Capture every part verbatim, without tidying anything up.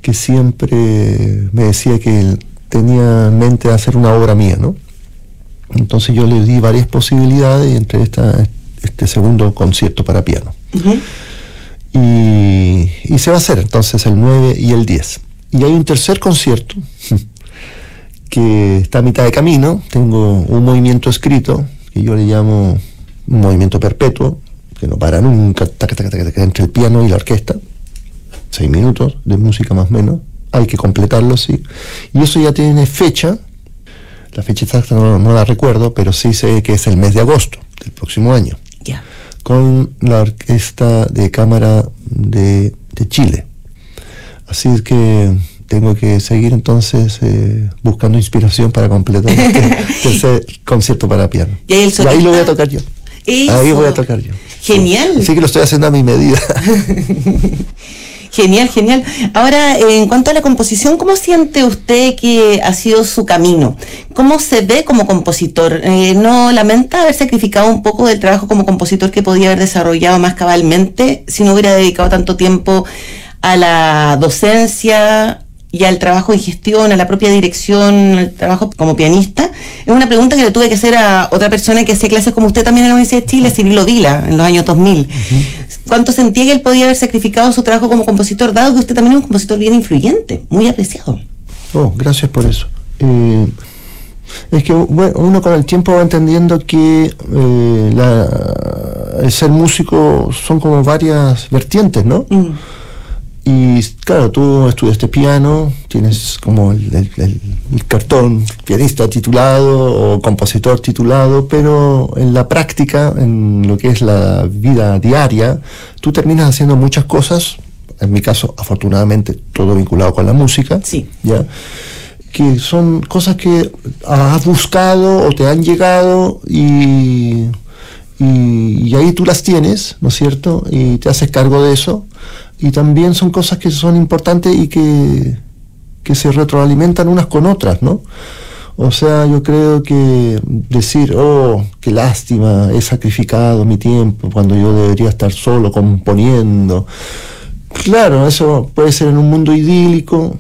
que siempre me decía que tenía en mente hacer una obra mía, ¿no? Entonces yo le di varias posibilidades y entre esta, este segundo concierto para piano. Uh-huh. y, y se va a hacer entonces el nueve y el diez. Y hay un tercer concierto que está a mitad de camino. Tengo un movimiento escrito que yo le llamo un movimiento perpetuo, que no para nunca, taca, taca, taca, taca, entre el piano y la orquesta. Seis minutos de música más o menos. Hay que completarlo, sí. Y eso ya tiene fecha. La fecha exacta no, no la recuerdo, pero sí sé que es el mes de agosto del próximo año. Ya. Yeah. Con la Orquesta de Cámara de, de Chile. Así es que tengo que seguir entonces eh, buscando inspiración para completar este tercer concierto para piano. Y ahí, y ahí lo voy a tocar yo. Eso. Ahí voy a tocar yo. Genial. Sí. Así que lo estoy haciendo a mi medida. Genial, genial. Ahora, en cuanto a la composición, ¿cómo siente usted que ha sido su camino? ¿Cómo se ve como compositor? Eh, ¿No lamenta haber sacrificado un poco del trabajo como compositor que podía haber desarrollado más cabalmente si no hubiera dedicado tanto tiempo a la docencia y al trabajo en gestión, a la propia dirección, al trabajo como pianista? Es una pregunta que le tuve que hacer a otra persona que hacía clases como usted también en la Universidad de Chile, Cirilo Vila, en los años dos mil. Uh-huh. ¿Cuánto sentía que él podía haber sacrificado su trabajo como compositor, dado que usted también es un compositor bien influyente, muy apreciado? Oh, gracias por eso. Eh, es que bueno, uno con el tiempo va entendiendo que eh, la, el ser músico son como varias vertientes, ¿no? Mm. Y claro, tú estudiaste piano, tienes como el, el, el, el cartón pianista titulado o compositor titulado, pero en la práctica, en lo que es la vida diaria, tú terminas haciendo muchas cosas, en mi caso, afortunadamente, todo vinculado con la música, sí. ¿ya? Que son cosas que has buscado o te han llegado y, y, y ahí tú las tienes, ¿no es cierto? Y te haces cargo de eso. Y también son cosas que son importantes y que, que se retroalimentan unas con otras, ¿no? O sea, yo creo que decir, oh, qué lástima, he sacrificado mi tiempo cuando yo debería estar solo componiendo. Claro, eso puede ser en un mundo idílico,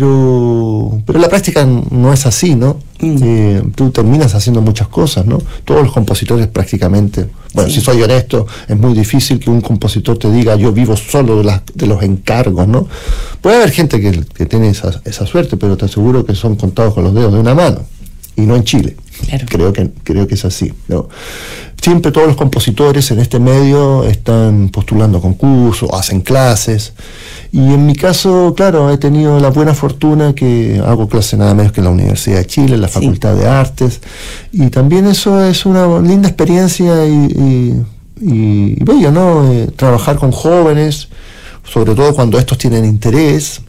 pero, pero la práctica no es así, ¿no? Mm. Eh, tú terminas haciendo muchas cosas, ¿no? Todos los compositores prácticamente, bueno, sí. Si soy honesto, es muy difícil que un compositor te diga yo vivo solo de, las, de los encargos, ¿no? Puede haber gente que, que tiene esa, esa suerte, pero te aseguro que son contados con los dedos de una mano, y no en Chile. Claro. Creo que, creo que es así, ¿no? Siempre todos los compositores en este medio están postulando concursos, hacen clases, y en mi caso, claro, he tenido la buena fortuna que hago clases nada menos que en la Universidad de Chile, en la Facultad sí. de Artes, y también eso es una linda experiencia y, y, y, y bello, ¿no? Eh, trabajar con jóvenes, sobre todo cuando estos tienen interés,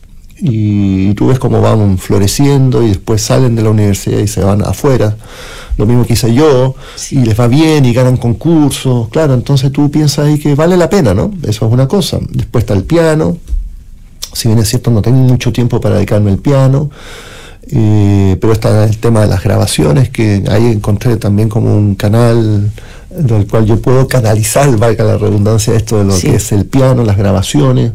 y tú ves cómo van floreciendo y después salen de la universidad y se van afuera, lo mismo que hice yo, sí. Y les va bien y ganan concursos, claro, entonces tú piensas ahí que vale la pena, ¿no? Eso es una cosa. Después está el piano, si bien es cierto no tengo mucho tiempo para dedicarme al piano, eh, pero está el tema de las grabaciones, que ahí encontré también como un canal del cual yo puedo canalizar, valga la redundancia, esto de lo sí. que es el piano, las grabaciones.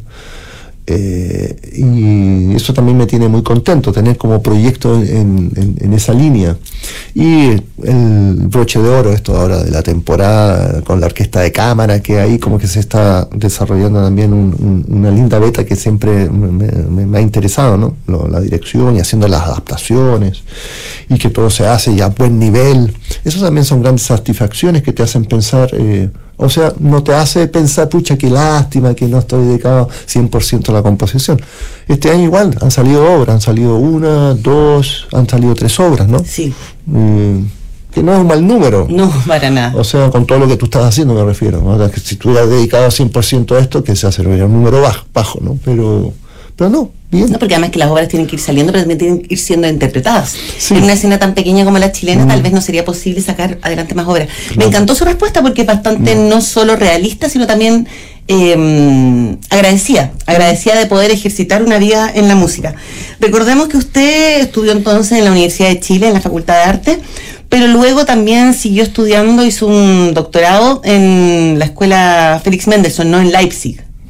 Eh, y eso también me tiene muy contento, tener como proyecto en, en, en esa línea. Y el broche de oro, esto ahora de la temporada, con la orquesta de cámara, que ahí como que se está desarrollando también un, un, una linda beta que siempre me, me, me ha interesado, ¿no? Lo, la dirección y haciendo las adaptaciones, y que todo se hace ya a buen nivel. Eso también son grandes satisfacciones que te hacen pensar, eh, o sea, no te hace pensar, pucha, qué lástima que no estoy dedicado cien por ciento a la composición. Este año igual han salido obras, han salido una, dos, han salido tres obras, ¿no? Sí. Eh, que no es un mal número. No, para nada. O sea, con todo lo que tú estás haciendo me refiero, ¿no? O sea, que si tú hubieras dedicado cien por ciento a esto, que se hace un número bajo, bajo, ¿no? Pero, pero no, bien. No, porque además que las obras tienen que ir saliendo, pero también tienen que ir siendo interpretadas. Sí. En una escena tan pequeña como la chilena, mm. tal vez no sería posible sacar adelante más obras. Claro. Me encantó su respuesta porque es bastante no, no solo realista, sino también eh, agradecida, agradecida de poder ejercitar una vida en la música. Recordemos que usted estudió entonces en la Universidad de Chile, en la Facultad de Arte, pero luego también siguió estudiando, hizo un doctorado en la Escuela Félix Mendelssohn, no en Leipzig.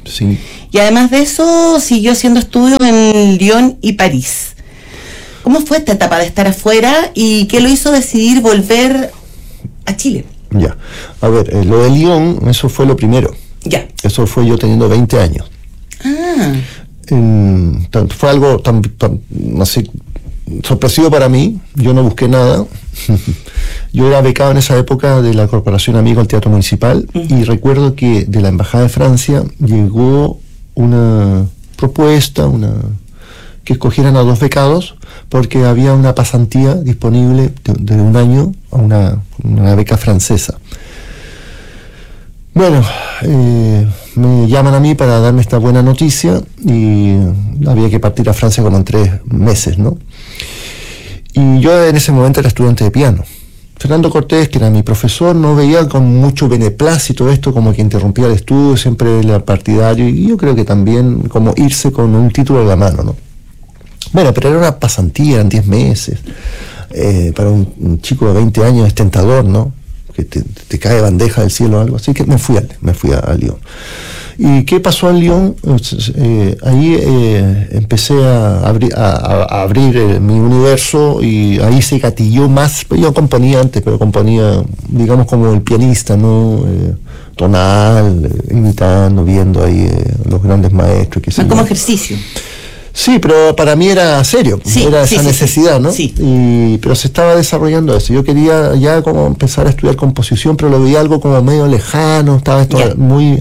Sí. Y además de eso, siguió haciendo estudios en Lyon y París. ¿Cómo fue esta etapa de estar afuera y qué lo hizo decidir volver a Chile? Ya, a ver, eh, lo de Lyon, eso fue lo primero. Ya. Eso fue yo teniendo veinte años. Ah. Eh, tan, fue algo tan, tan así, sorpresivo para mí. Yo no busqué nada. Yo era becado en esa época de la Corporación Amigo al Teatro Municipal, uh-huh. y recuerdo que de la Embajada de Francia llegó una propuesta, una que escogieran a dos becados porque había una pasantía disponible de, de un año a una, una beca francesa. Bueno, eh, me llaman a mí para darme esta buena noticia y había que partir a Francia como en tres meses, ¿no? Y yo en ese momento era estudiante de piano. Fernando Cortés, que era mi profesor, no veía con mucho beneplácito esto, como que interrumpía el estudio, siempre era partidario, y yo creo que también como irse con un título en la mano, ¿no? Bueno, pero era una pasantía, eran diez meses. Eh, para un, un chico de veinte años es tentador, ¿no? Que te, te cae bandeja del cielo o algo. Así que me fui a, me fui a, a Lyon. ¿Y qué pasó en Lyon? Eh, ahí eh, empecé a, abri, a, a abrir eh, mi universo y ahí se gatilló más. Yo componía antes, pero componía, digamos, como el pianista, ¿no? Eh, tonal, eh, imitando, viendo ahí eh, los grandes maestros. Que más como ejercicio. Sí, pero para mí era serio, sí, era sí, esa sí, necesidad, sí, ¿no? Sí. Y, pero se estaba desarrollando eso. Yo quería ya como empezar a estudiar composición, pero lo veía algo como medio lejano, estaba esto yeah. muy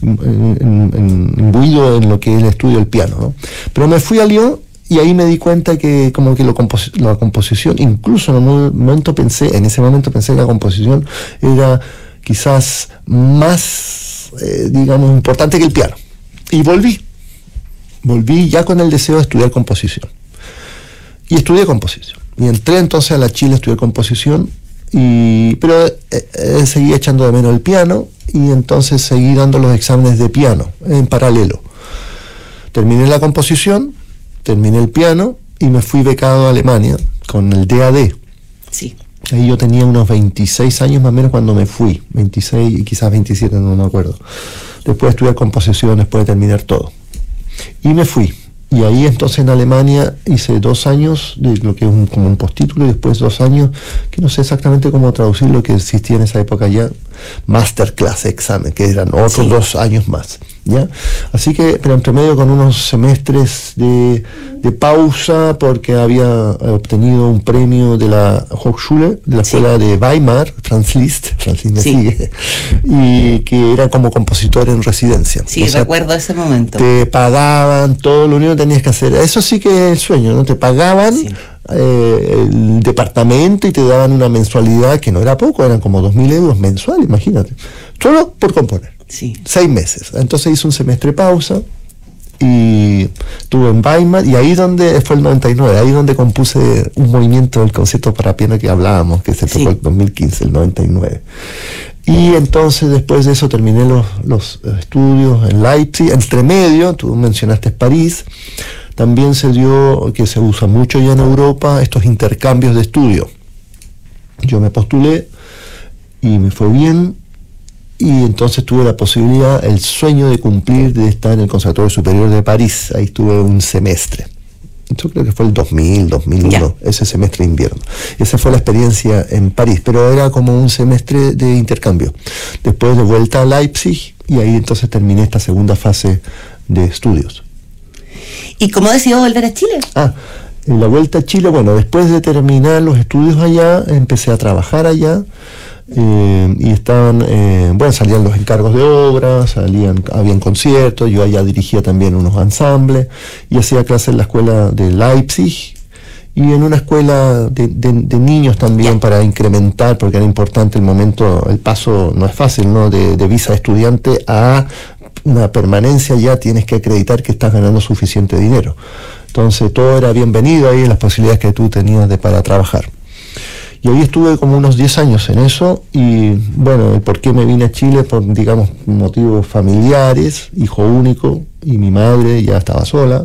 imbuido en lo que es el estudio del piano, ¿no? Pero me fui a Lyon y ahí me di cuenta que como que lo compos- la composición, incluso en un momento pensé, en ese momento pensé que la composición era quizás más, eh, digamos, importante que el piano. Y volví. Volví ya con el deseo de estudiar composición. Y estudié composición. Y entré entonces a la Chile a estudiar composición, y, pero eh, eh, seguí echando de menos el piano, y entonces seguí dando los exámenes de piano en paralelo. Terminé la composición, terminé el piano, y me fui becado a Alemania con el D A D. Sí. Ahí yo tenía unos veintiséis años más o menos cuando me fui, veintiséis y quizás veintisiete, no me acuerdo. Después de estudiar composición, después de terminar todo. Y me fui. Y ahí entonces en Alemania hice dos años de lo que es un, como un postítulo, y después dos años, que no sé exactamente cómo traducir lo que existía en esa época ya, masterclass, examen, que eran otros sí. dos años más, ¿ya? Así que, pero entre medio con unos semestres de, de pausa, porque había obtenido un premio de la Hochschule, de la escuela sí. de Weimar, Franz Liszt, Franz Liszt me sí. sigue, y que era como compositor en residencia. Sí, o sea, recuerdo ese momento. Te pagaban todo, lo único que tenías que hacer, eso sí que es el sueño, ¿no? Te pagaban sí. eh, el departamento y te daban una mensualidad que no era poco, eran como dos mil euros mensuales, imagínate, solo por componer. Sí. Seis meses. Entonces hice un semestre de pausa y estuve en Weimar, y ahí donde fue el noventa y nueve, ahí donde compuse un movimiento del concierto para piano que hablábamos, que se tocó sí. el dos mil quince, el noventa y nueve. Y entonces después de eso terminé los, los estudios en Leipzig. Entre medio, tú mencionaste París, también se dio, que se usa mucho ya en Europa, estos intercambios de estudio. Yo me postulé y me fue bien, y entonces tuve la posibilidad, el sueño de cumplir, de estar en el Conservatorio Superior de París. Ahí estuve un semestre. Yo creo que fue el dos mil, dos mil uno, ya. ese semestre de invierno. Esa fue la experiencia en París, pero era como un semestre de intercambio. Después de vuelta a Leipzig, y ahí entonces terminé esta segunda fase de estudios. ¿Y cómo decidió volver a Chile? Ah, en la vuelta a Chile, bueno, después de terminar los estudios allá, empecé a trabajar allá. Eh, y estaban, eh, bueno, salían los encargos de obra, salían, habían conciertos, yo allá dirigía también unos ensambles, y hacía clases en la escuela de Leipzig, y en una escuela de, de, de niños también, para incrementar, porque era importante el momento, el paso no es fácil, ¿no? De, de visa de estudiante a una permanencia, ya tienes que acreditar que estás ganando suficiente dinero. Entonces todo era bienvenido ahí, las posibilidades que tú tenías de, para trabajar. Y ahí estuve como unos diez años en eso, y bueno, el por qué me vine a Chile, por, digamos, motivos familiares, hijo único, y mi madre ya estaba sola,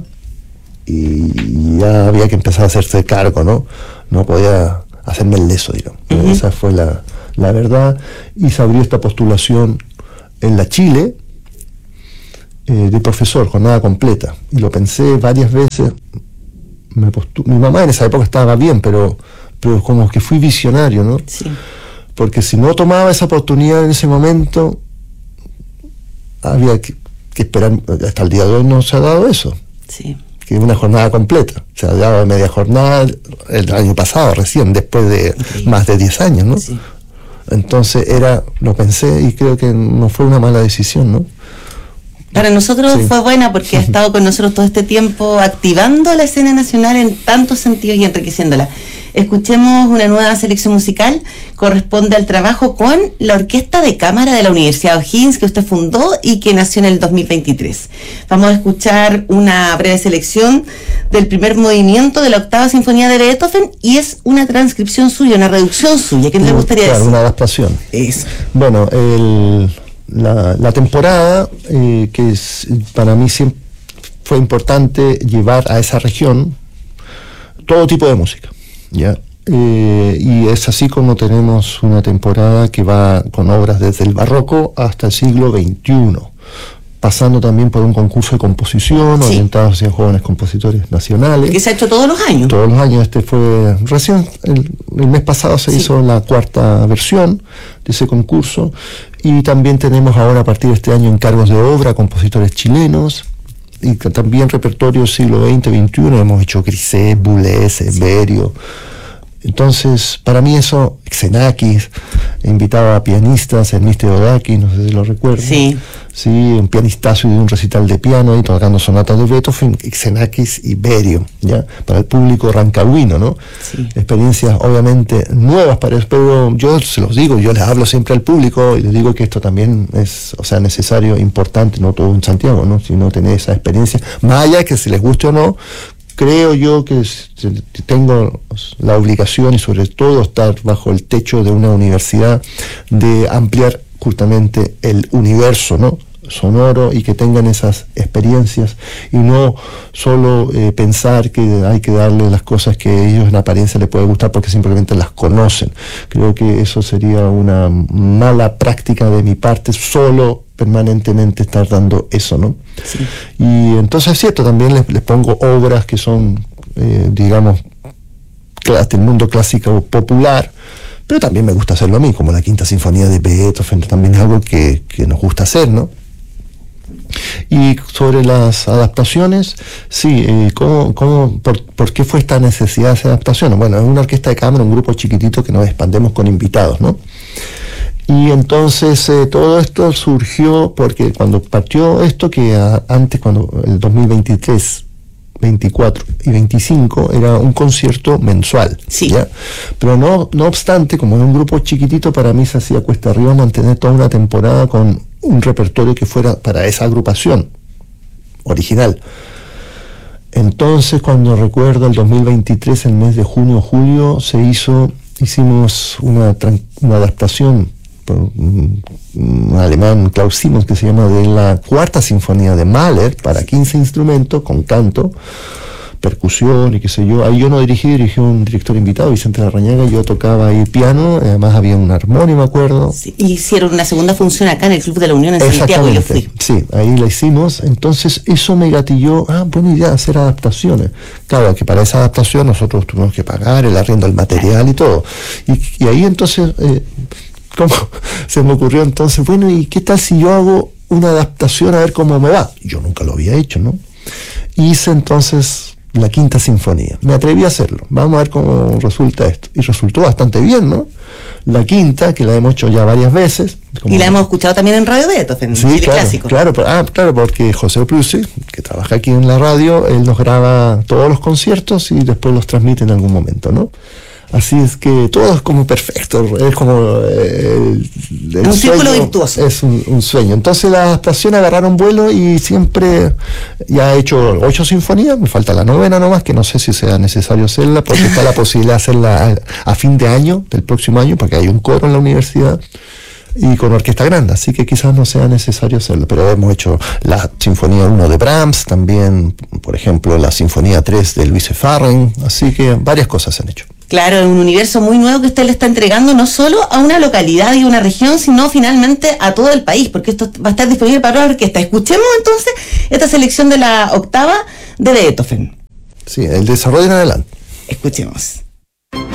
y ya había que empezar a hacerse cargo, ¿no? No podía hacerme el leso, digamos. Uh-huh. Esa fue la, la verdad, y se abrió esta postulación en la Chile, eh, de profesor, jornada completa. Y lo pensé varias veces. Me postu- Mi mamá en esa época estaba bien, pero, pero como que fui visionario, ¿no? Sí. Porque si no tomaba esa oportunidad en ese momento, había que, que esperar. Hasta el día de hoy no se ha dado eso. Sí. Que una jornada completa. Se ha dado media jornada el año pasado, recién, después de okay. más de diez años, ¿no? Sí. Entonces era, lo pensé y creo que no fue una mala decisión, ¿no? Para nosotros sí. fue buena porque ha estado con nosotros todo este tiempo activando la escena nacional en tantos sentidos y enriqueciéndola. Escuchemos una nueva selección musical, corresponde al trabajo con la Orquesta de Cámara de la Universidad O'Higgins que usted fundó y que nació en el dos mil veintitrés. Vamos a escuchar una breve selección del primer movimiento de la octava sinfonía de Beethoven y es una transcripción suya, una reducción suya. ¿Qué le gustaría claro, decir? Una adaptación. Eso. Bueno, el... La, la temporada, eh, que es, para mí siempre fue importante llevar a esa región todo tipo de música, ¿ya? Eh, y es así como tenemos una temporada que va con obras desde el barroco hasta el siglo veintiuno, pasando también por un concurso de composición sí. orientado hacia jóvenes compositores nacionales. Que se ha hecho todos los años. Todos los años, este fue recién, el, el mes pasado se sí. hizo la cuarta versión de ese concurso, y también tenemos ahora a partir de este año encargos de obra a compositores chilenos, y también repertorio siglo veinte, veintiuno, hemos hecho Grisset, Boulez, Berio. Entonces, para mí eso, Xenakis, invitaba a pianistas, el mister Odakis, no sé si lo recuerdan. Sí. Sí, un pianistazo y un recital de piano ahí tocando sonatas de Beethoven, Xenakis y Berio, ¿ya? Para el público rancagüino, ¿no? Sí. Experiencias obviamente nuevas para eso, pero yo se los digo, yo les hablo siempre al público y les digo que esto también es, o sea, necesario, importante, no todo en Santiago, ¿no? Sino tener esa experiencia, más allá que si les guste o no. Creo yo que tengo la obligación y sobre todo estar bajo el techo de una universidad de ampliar justamente el universo, ¿no? sonoro y que tengan esas experiencias y no solo eh, pensar que hay que darle las cosas que a ellos en apariencia les puede gustar porque simplemente las conocen. Creo que eso sería una mala práctica de mi parte, solo permanentemente estar dando eso, ¿no? Sí. Y entonces es cierto, también les, les pongo obras que son, eh, digamos, del mundo clásico popular, pero también me gusta hacerlo a mí, como la Quinta Sinfonía de Beethoven, también es algo que, que nos gusta hacer, ¿no? Y sobre las adaptaciones, sí, eh, ¿cómo, cómo, por, ¿por qué fue esta necesidad de hacer adaptaciones? Bueno, es una orquesta de cámara, un grupo chiquitito que nos expandemos con invitados, ¿no? Y entonces eh, todo esto surgió porque cuando partió esto, que a, antes, cuando el dos mil veintitrés, veinticuatro y veinticinco era un concierto mensual, sí. ¿ya? Pero no, no obstante, como era un grupo chiquitito, para mí se hacía cuesta arriba mantener toda una temporada con un repertorio que fuera para esa agrupación original. Entonces, cuando recuerdo el dos mil veintitrés, el mes de junio o julio, se hizo, hicimos una, una adaptación por un, un alemán, Klaus Simons, que se llama, de la Cuarta Sinfonía de Mahler para quince instrumentos con canto, percusión y qué sé yo. Ahí yo no dirigí, dirigí un director invitado, Vicente Larrañaga, y yo tocaba ahí piano, además había un armonio, me acuerdo. Sí, y hicieron una segunda función acá en el Club de la Unión en Santiago y yo fui. Sí, ahí la hicimos. Entonces eso me gatilló, ah, buena idea hacer adaptaciones. Claro, que para esa adaptación nosotros tuvimos que pagar el arriendo del material y todo. Y, y ahí entonces, eh, ¿cómo? Se me ocurrió entonces, bueno, ¿y qué tal si yo hago una adaptación a ver cómo me va? Yo nunca lo había hecho, ¿no? Hice entonces la Quinta Sinfonía. Me atreví a hacerlo. Vamos a ver cómo resulta esto. Y resultó bastante bien, ¿no? La Quinta, que la hemos hecho ya varias veces. Como y la hemos escuchado también en Radio Beethoven, sí, Chile claro, Clásico. Claro, ah, claro, porque José Prussi, que trabaja aquí en la radio, él nos graba todos los conciertos y después los transmite en algún momento, ¿no? Así es que todo es como perfecto, es como eh, el, el un sueño, círculo virtuoso. Es un, un sueño. Entonces las adaptaciones agarraron vuelo y siempre ya he hecho ocho sinfonías, me falta la novena nomás, que no sé si sea necesario hacerla, porque está la posibilidad de hacerla a, a fin de año, del próximo año, porque hay un coro en la universidad y con orquesta grande, así que quizás no sea necesario hacerlo, pero hemos hecho la Sinfonía uno de Brahms, también, por ejemplo, la Sinfonía tres de Luis Farren, así que varias cosas se han hecho. Claro, es un universo muy nuevo que usted le está entregando no solo a una localidad y una región, sino finalmente a todo el país, porque esto va a estar disponible para la orquesta. Escuchemos entonces esta selección de la octava de Beethoven. Sí, el desarrollo en adelante. Escuchemos.